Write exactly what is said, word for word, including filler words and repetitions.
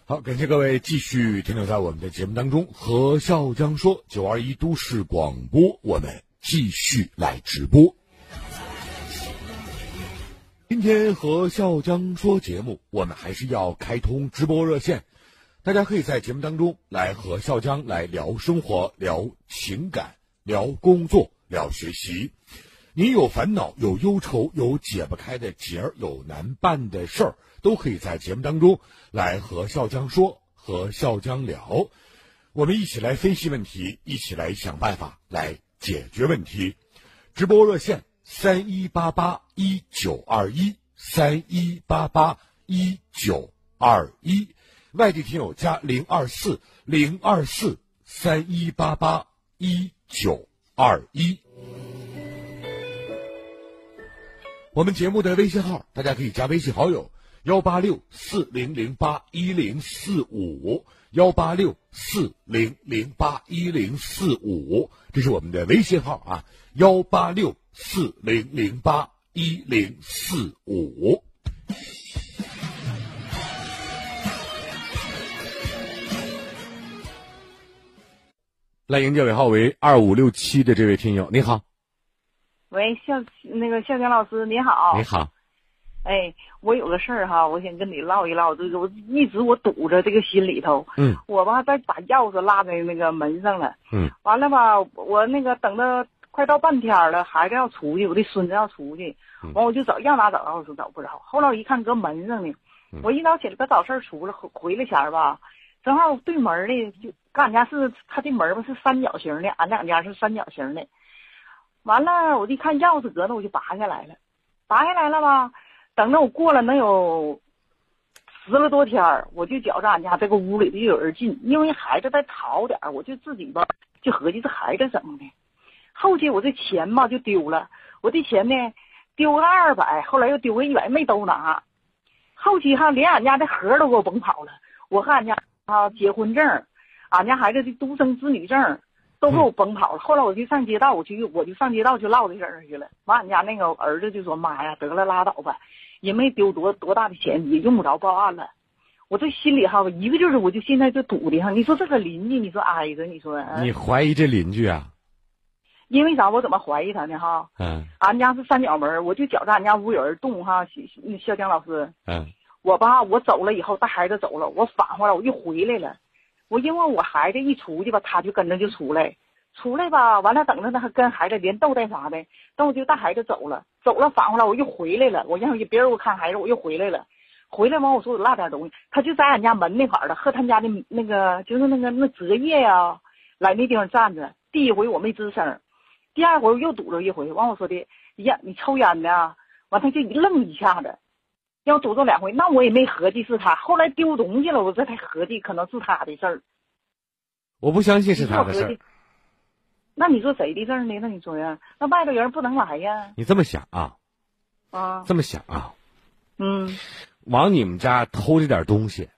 好，感谢各位继续停留在我们的节目当中。和笑江说九二一都市广播，我们继续来直播。今天和笑江说节目，我们还是要开通直播热线，大家可以在节目当中来和笑江来聊生活、聊情感、聊工作、聊学习。您有烦恼、有忧愁、有解不开的结儿、有难办的事儿，都可以在节目当中来和笑江说，和笑江聊。我们一起来分析问题，一起来想办法来解决问题。直播热线三一八八一九二一三一八八一九二一，外地听友加零二四零二四三一八八一九二一。我们节目的微信号，大家可以加微信好友幺八六四零零八一零四五幺八六四零零八一零四五，这是我们的微信号啊，幺八六四零零八一零四五。来迎接尾号为二五六七的这位听友，你好。 喂，笑那个笑江老师你好。 你好。 哎，我有个事儿哈，我想跟你唠一唠，这个我一直我堵着这个心里头。 嗯。 我吧，再把钥匙落在那个门上了。 嗯。 完了吧，我那个等到快到半天了，孩子要出去，我的孙子要出去，完我就找要哪找钥匙找不着。后来我一看搁门上呢，我一早起来搁早市出来回来前儿吧，正好对门的就俺家是他这门吧是三角形的，俺两家是三角形的。完了，我一看钥匙搁那，我就拔下来了，拔下来了吧。等着我过了能有十来多天，我就觉着俺家这个屋里就有人进，因为孩子再吵点，我就自己吧就合计这孩子怎么的。后期我这钱吧就丢了，我这钱呢丢了二百，后来又丢个一百没都拿。后期哈连俺家的盒都给我甭跑了，我和俺家啊结婚证，俺家孩子的独生子女证。都给我崩跑了。后来我就上街道，我去我就上街道去唠这事儿去了。完，俺家那个儿子就说：“妈呀，得了，拉倒吧，也没丢多多大的钱，也用不着报案了。”我这心里哈，一个劲儿，我就现在就堵的哈。你说这个邻居，你说挨着，你说你怀疑这邻居啊？ 因为啥？我怎么怀疑他呢？哈， 嗯， 俺家是三角门，我就觉着俺家屋有人动哈。笑江老师， 嗯， 我吧，我走了以后带孩子走了，我返回来我又回来了。我因为我孩子一出去吧，他就跟着就出来，出来吧，完了等着他跟孩子连逗带啥的，等我就带孩子走了，走了返回来我又回来了，我让别人我看孩子我又回来了，回来完我说我落点东西，他就在俺家门那块儿的，和他家的那个就是那个那折页呀，来那地方站着。第一回我没吱声，第二回我又堵着一回，完我说的呀你抽烟呢，完他就一愣一下子。要堵着两回，那我也没合计是他。后来丢东西了，我这才合计可能是他的事儿。 我不相信是他的事儿。 那你说谁的事儿呢？那你说呀，那外头人不能来呀。 你这么想啊？ 啊， 这么想啊？ 嗯。 往你们家偷这点东西，